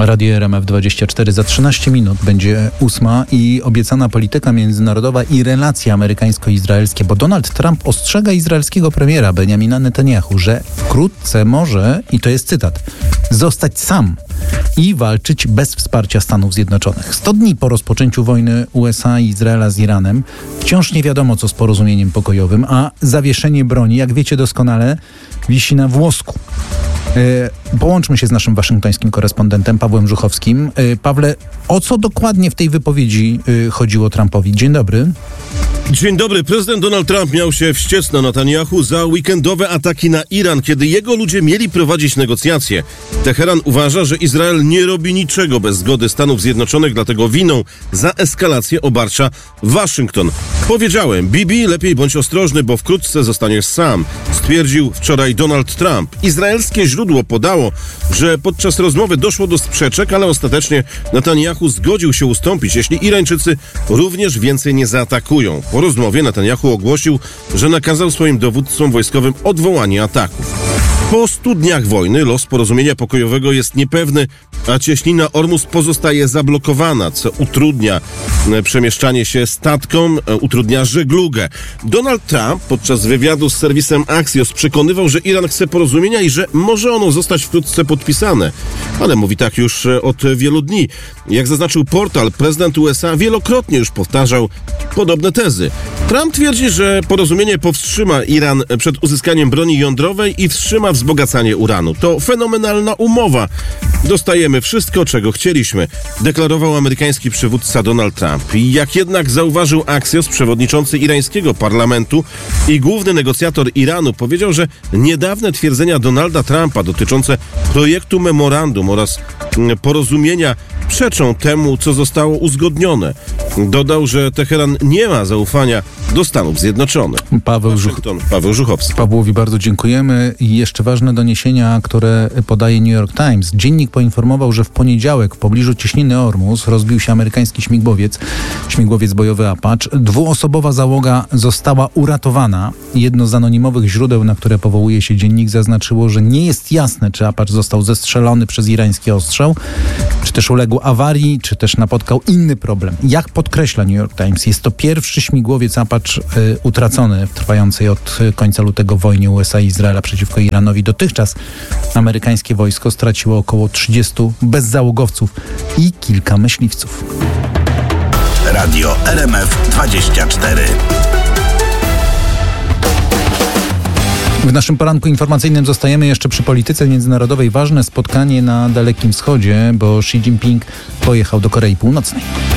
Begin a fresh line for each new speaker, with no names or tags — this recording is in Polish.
Radio RMF24 za 13 minut będzie 8 i obiecana polityka międzynarodowa i relacje amerykańsko-izraelskie, bo Donald Trump ostrzega izraelskiego premiera Benjamina Netanyahu, że wkrótce może, i to jest cytat, zostać sam i walczyć bez wsparcia Stanów Zjednoczonych. 100 dni po rozpoczęciu wojny USA i Izraela z Iranem wciąż nie wiadomo, co z porozumieniem pokojowym, a zawieszenie broni, jak wiecie doskonale, wisi na włosku. Połączmy się z naszym waszyngtońskim korespondentem Pawłem Żuchowskim. Pawle, o co dokładnie w tej wypowiedzi chodziło Trumpowi? Dzień dobry.
Dzień dobry. Prezydent Donald Trump miał się wściec na Netanyahu za weekendowe ataki na Iran, kiedy jego ludzie mieli prowadzić negocjacje. Teheran uważa, że Izrael nie robi niczego bez zgody Stanów Zjednoczonych, dlatego winą za eskalację obarcza Waszyngton. Powiedziałem, Bibi, lepiej bądź ostrożny, bo wkrótce zostaniesz sam, stwierdził wczoraj Donald Trump. Izraelskie źródło podało, że podczas rozmowy doszło do sprzeczek, ale ostatecznie Netanyahu zgodził się ustąpić, jeśli Irańczycy również więcej nie zaatakują. Po rozmowie Netanyahu ogłosił, że nakazał swoim dowódcom wojskowym odwołanie ataków. Po 100 dniach wojny los porozumienia pokojowego jest niepewny, a cieśnina Ormus pozostaje zablokowana, co utrudnia przemieszczanie się statkom, utrudnia żeglugę. Donald Trump podczas wywiadu z serwisem Axios przekonywał, że Iran chce porozumienia i że może ono zostać wkrótce podpisane. Ale mówi tak już od wielu dni. Jak zaznaczył portal, prezydent USA wielokrotnie już powtarzał podobne tezy. Trump twierdzi, że porozumienie powstrzyma Iran przed uzyskaniem broni jądrowej i wstrzyma wzbogacanie uranu. To fenomenalna umowa. Dostajemy wszystko, czego chcieliśmy, deklarował amerykański przywódca Donald Trump. I jak jednak zauważył Axios, przewodniczący irańskiego parlamentu i główny negocjator Iranu, powiedział, że niedawne twierdzenia Donalda Trumpa dotyczące projektu memorandum oraz porozumienia przeczą temu, co zostało uzgodnione. Dodał, że Teheran nie ma zaufania do Stanów Zjednoczonych. Paweł Żuchowski.
Pawłowi bardzo dziękujemy. I jeszcze ważne doniesienia, które podaje New York Times. Dziennik poinformował, że w poniedziałek w pobliżu cieśniny Ormus rozbił się amerykański śmigłowiec bojowy Apache. 2-osobowa załoga została uratowana. Jedno z anonimowych źródeł, na które powołuje się dziennik, zaznaczyło, że nie jest jasne, czy Apache został zestrzelony przez irański ostrzał, czy też uległ awarii, czy też napotkał inny problem. Jak podkreśla New York Times, jest to pierwszy śmigłowiec Apache utracony w trwającej od końca lutego wojnie USA i Izraela przeciwko Iranowi. Dotychczas amerykańskie wojsko straciło około 30 bezzałogowców i kilka myśliwców.
Radio RMF24.
W naszym poranku informacyjnym zostajemy jeszcze przy polityce międzynarodowej. Ważne spotkanie na Dalekim Wschodzie, bo Xi Jinping pojechał do Korei Północnej.